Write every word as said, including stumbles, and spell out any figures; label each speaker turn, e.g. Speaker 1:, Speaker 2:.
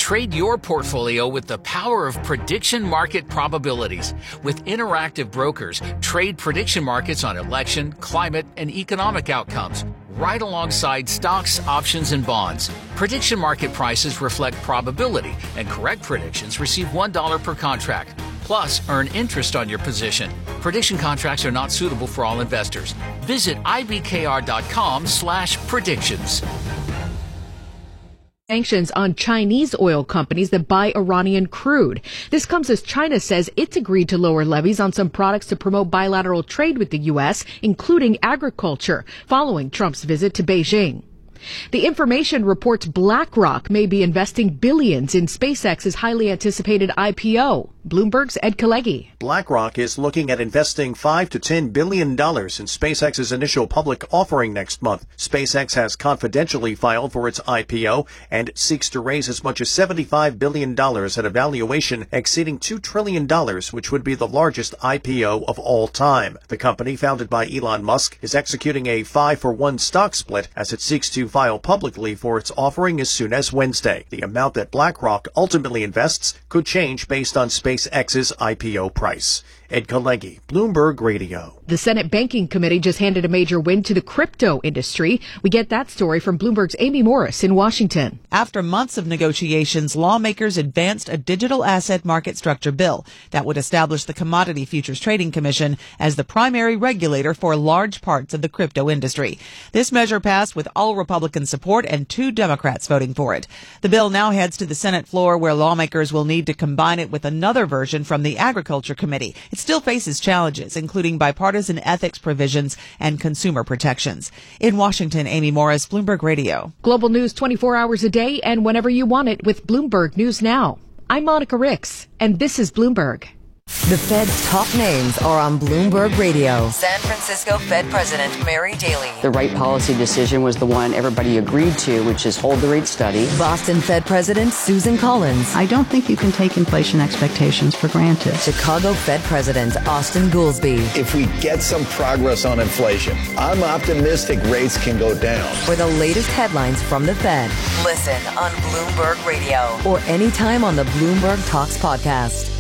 Speaker 1: Trade your portfolio with the power of prediction market probabilities. With Interactive Brokers, trade prediction markets on election, climate, and economic outcomes, right alongside stocks, options, and bonds. Prediction market prices reflect probability, and correct predictions receive one dollar per contract. Plus, earn interest on your position. Prediction contracts are not suitable for all investors. Visit ibkr.com slash predictions.
Speaker 2: Sanctions on Chinese oil companies that buy Iranian crude. This comes as China says it's agreed to lower levies on some products to promote bilateral trade with the U S, including agriculture, following Trump's visit to Beijing. The information reports BlackRock may be investing billions in SpaceX's highly anticipated I P O. Bloomberg's Ed Kalegi.
Speaker 3: BlackRock is looking at investing five to ten billion dollars in SpaceX's initial public offering next month. SpaceX has confidentially filed for its I P O and seeks to raise as much as seventy-five billion dollars at a valuation exceeding two trillion dollars, which would be the largest I P O of all time. The company, founded by Elon Musk, is executing a five for one stock split as it seeks to file publicly for its offering as soon as Wednesday. The amount that BlackRock ultimately invests could change based on SpaceX's I P O price. Ed Kalegi, Bloomberg Radio.
Speaker 2: The Senate Banking Committee just handed a major win to the crypto industry. We get that story from Bloomberg's Amy Morris in Washington.
Speaker 4: After months of negotiations, lawmakers advanced a digital asset market structure bill that would establish the Commodity Futures Trading Commission as the primary regulator for large parts of the crypto industry. This measure passed with all Republican support and two Democrats voting for it. The bill now heads to the Senate floor, where lawmakers will need to combine it with another version from the Agriculture Committee. It still faces challenges, including bipartisan ethics provisions and consumer protections. In Washington, Amy Morris, Bloomberg Radio.
Speaker 2: Global news twenty-four hours a day and whenever you want it with Bloomberg News Now. I'm Monica Ricks, and this is Bloomberg.
Speaker 5: The Fed's top names are on Bloomberg Radio.
Speaker 6: San Francisco Fed President Mary Daly.
Speaker 7: The right policy decision was the one everybody agreed to, which is hold the rate steady.
Speaker 5: Boston Fed President Susan Collins.
Speaker 8: I don't think you can take inflation expectations for granted.
Speaker 5: Chicago Fed President Austin Goolsbee.
Speaker 9: If we get some progress on inflation, I'm optimistic rates can go down.
Speaker 5: For the latest headlines from the Fed.
Speaker 6: Listen on Bloomberg Radio.
Speaker 5: Or anytime on the Bloomberg Talks podcast.